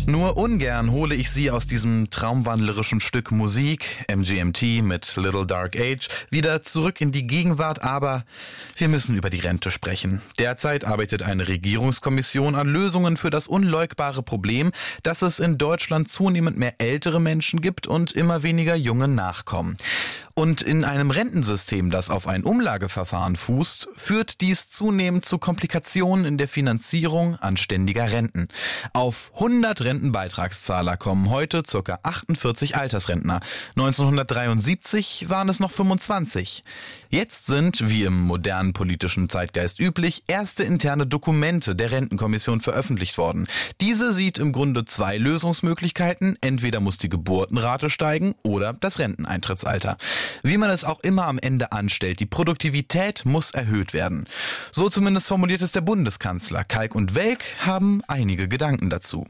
Nur ungern hole ich Sie aus diesem traumwandlerischen Stück Musik, MGMT mit Little Dark Age, wieder zurück in die Gegenwart, aber wir müssen über die Rente sprechen. Derzeit arbeitet eine Regierungskommission an Lösungen für das unleugbare Problem, dass es in Deutschland zunehmend mehr ältere Menschen gibt und immer weniger junge Nachkommen. Und in einem Rentensystem, das auf ein Umlageverfahren fußt, führt dies zunehmend zu Komplikationen in der Finanzierung anständiger Renten. Auf 100 Rentenbeitragszahler kommen heute ca. 48 Altersrentner. 1973 waren es noch 25. Jetzt sind, wie im modernen politischen Zeitgeist üblich, erste interne Dokumente der Rentenkommission veröffentlicht worden. Diese sieht im Grunde zwei Lösungsmöglichkeiten. Entweder muss die Geburtenrate steigen oder das Renteneintrittsalter. Wie man es auch immer am Ende anstellt, die Produktivität muss erhöht werden. So zumindest formuliert es der Bundeskanzler. Kalk und Welk haben einige Gedanken dazu.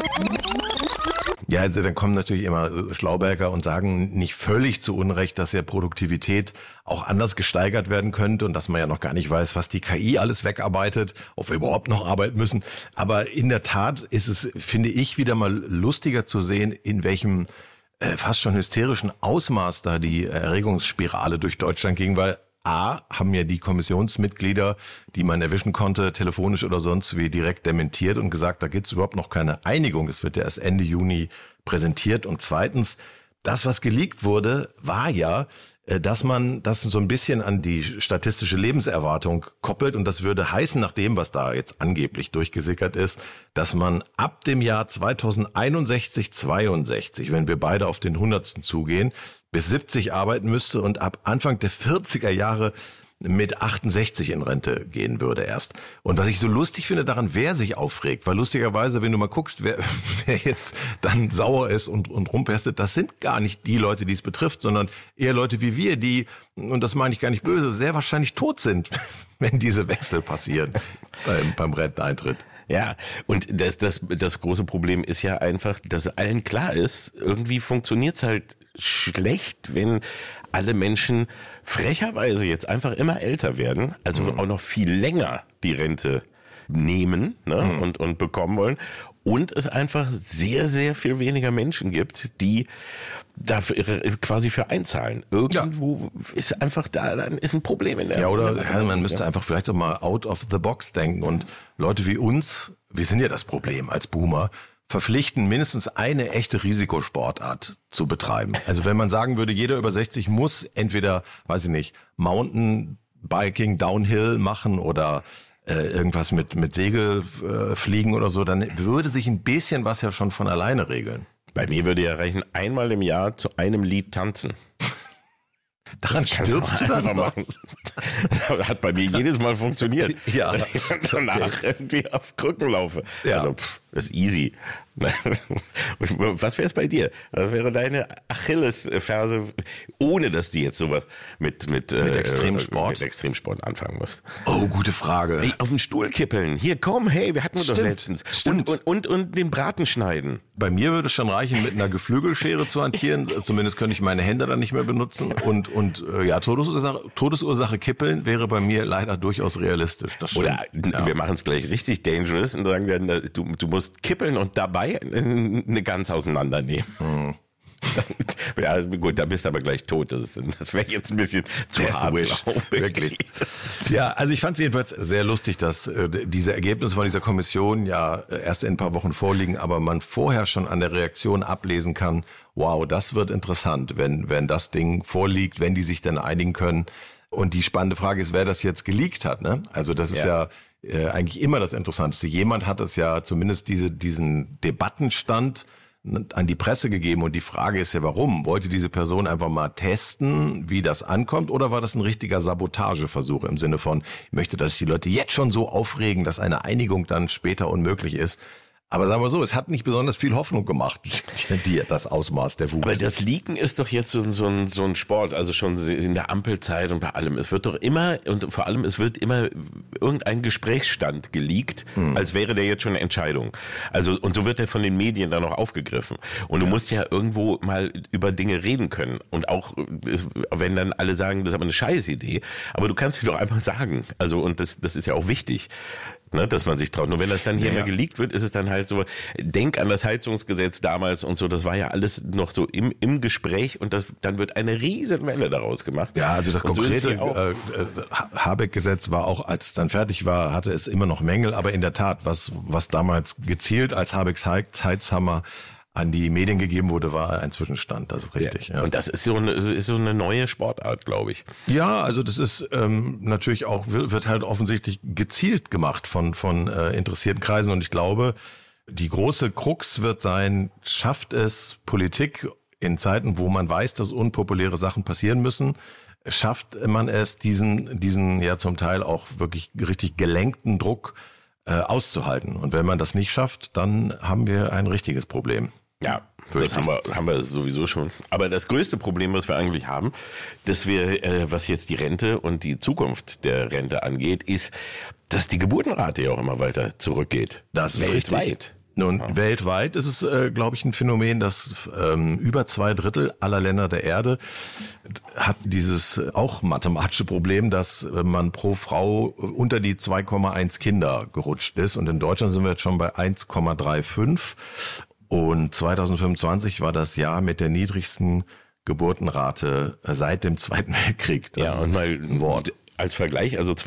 Ja, also dann kommen natürlich immer Schlauberger und sagen nicht völlig zu Unrecht, dass ja Produktivität auch anders gesteigert werden könnte und dass man ja noch gar nicht weiß, was die KI alles wegarbeitet, ob wir überhaupt noch arbeiten müssen. Aber in der Tat ist es, finde ich, wieder mal lustiger zu sehen, in welchem fast schon hysterischen Ausmaß da die Erregungsspirale durch Deutschland ging, weil haben ja die Kommissionsmitglieder, die man erwischen konnte, telefonisch oder sonst wie, direkt dementiert und gesagt, da gibt's überhaupt noch keine Einigung. Es wird ja erst Ende Juni präsentiert. Und zweitens, das, was geleakt wurde, war ja, dass man das so ein bisschen an die statistische Lebenserwartung koppelt. Und das würde heißen, nach dem, was da jetzt angeblich durchgesickert ist, dass man ab dem Jahr 2061, 62, wenn wir beide auf den 100. zugehen, bis 70 arbeiten müsste und ab Anfang der 40er Jahre mit 68 in Rente gehen würde erst. Und was ich so lustig finde daran, wer sich aufregt, weil lustigerweise, wenn du mal guckst, wer jetzt dann sauer ist und rumpestet, das sind gar nicht die Leute, die es betrifft, sondern eher Leute wie wir, die, und das meine ich gar nicht böse, sehr wahrscheinlich tot sind, wenn diese Wechsel passieren beim Renteneintritt. Ja, und das große Problem ist ja einfach, dass allen klar ist, irgendwie funktioniert's halt schlecht, wenn alle Menschen frecherweise jetzt einfach immer älter werden, also auch noch viel länger die Rente nehmen, ne, und bekommen wollen. Und es einfach sehr, sehr viel weniger Menschen gibt, die dafür quasi für einzahlen. Irgendwo ist einfach dann ist ein Problem in der. Ja, oder man müsste einfach vielleicht auch mal out of the box denken und Leute wie uns, wir sind ja das Problem als Boomer, verpflichten, mindestens eine echte Risikosportart zu betreiben. Also wenn man sagen würde, jeder über 60 muss entweder, weiß ich nicht, Mountainbiking, Downhill machen oder irgendwas mit Segelfliegen oder so, dann würde sich ein bisschen was ja schon von alleine regeln. Bei mir würde ja reichen, einmal im Jahr zu einem Lied tanzen. Daran stirbst du dann machen. Hat bei mir jedes Mal funktioniert. Ja. Weil ich danach irgendwie auf Krücken laufe. Ja. Also, das ist easy. Was wäre es bei dir? Was wäre deine Achillesferse, ohne dass du jetzt sowas mit Extremsport anfangen musst? Oh, gute Frage. Hey, auf den Stuhl kippeln. Hier, komm, hey, wir hatten wir doch letztens. Stimmt. Und den Braten schneiden. Bei mir würde es schon reichen, mit einer Geflügelschere zu hantieren. Zumindest könnte ich meine Hände dann nicht mehr benutzen. Und Todesursache kippeln wäre bei mir leider durchaus realistisch. Das stimmt. Oder wir machen es gleich richtig dangerous und sagen dann, du musst kippeln und dabei eine Gans auseinandernehmen. Ja, gut, da bist du aber gleich tot. Das wäre jetzt ein bisschen zu hart. Wirklich. Ja, also ich fand es jedenfalls sehr lustig, dass diese Ergebnisse von dieser Kommission ja erst in ein paar Wochen vorliegen, aber man vorher schon an der Reaktion ablesen kann, wow, das wird interessant, wenn das Ding vorliegt, wenn die sich dann einigen können. Und die spannende Frage ist, wer das jetzt geleakt hat, ne? Also das ist ja eigentlich immer das Interessanteste. Jemand hat es ja zumindest diesen Debattenstand an die Presse gegeben und die Frage ist ja, warum? Wollte diese Person einfach mal testen, wie das ankommt, oder war das ein richtiger Sabotageversuch im Sinne von, ich möchte, dass sich die Leute jetzt schon so aufregen, dass eine Einigung dann später unmöglich ist? Aber sagen wir so, es hat nicht besonders viel Hoffnung gemacht, dir das Ausmaß der Wut. Aber das Leaken ist doch jetzt so ein Sport, also schon in der Ampelzeit und bei allem. Es wird doch immer, und vor allem es wird immer irgendein Gesprächsstand geleakt, als wäre der jetzt schon eine Entscheidung. Also, und so wird der von den Medien dann noch aufgegriffen. Und du musst ja irgendwo mal über Dinge reden können. Und auch, wenn dann alle sagen, das ist aber eine Scheißidee, aber du kannst sie doch einfach sagen. Also, und das ist ja auch wichtig. ne, dass man sich traut. Nur wenn das dann hier Ja. mal geleakt wird, ist es dann halt so, denk an das Heizungsgesetz damals und so, das war ja alles noch so im Gespräch und dann wird eine Riesenwelle daraus gemacht. Ja, also das Und so ist konkrete sie auch. Habeck-Gesetz war auch, als es dann fertig war, hatte es immer noch Mängel, aber in der Tat, was damals gezielt als Habecks Heizhammer an die Medien gegeben wurde, war ein Zwischenstand, das ist richtig. Ja. Und das ist so eine neue Sportart, glaube ich. Ja, also das ist natürlich auch, wird halt offensichtlich gezielt gemacht von interessierten Kreisen und ich glaube, die große Krux wird sein, schafft es Politik in Zeiten, wo man weiß, dass unpopuläre Sachen passieren müssen, schafft man es, diesen ja zum Teil auch wirklich richtig gelenkten Druck auszuhalten. Und wenn man das nicht schafft, dann haben wir ein richtiges Problem. Ja, das haben wir sowieso schon. Aber das größte Problem, was wir eigentlich haben, dass wir, was jetzt die Rente und die Zukunft der Rente angeht, ist, dass die Geburtenrate ja auch immer weiter zurückgeht. Das ist weltweit. richtig. Nun, weltweit ist es, glaube ich, ein Phänomen, dass über 2/3 aller Länder der Erde hat dieses auch mathematische Problem, dass man pro Frau unter die 2,1 Kinder gerutscht ist. Und in Deutschland sind wir jetzt schon bei 1,35. Und 2025 war das Jahr mit der niedrigsten Geburtenrate seit dem Zweiten Weltkrieg. Das Ja, und mal ein Wort. als Vergleich, also